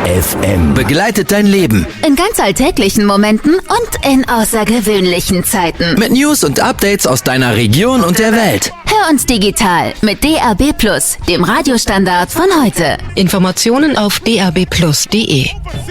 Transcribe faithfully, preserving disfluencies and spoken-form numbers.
F M begleitet dein Leben in ganz alltäglichen Momenten und in außergewöhnlichen Zeiten. mit News und Updates aus deiner Region und der Welt. Hör uns digital mit D A B plus, dem Radiostandard von heute. Informationen auf d a b plus punkt d e.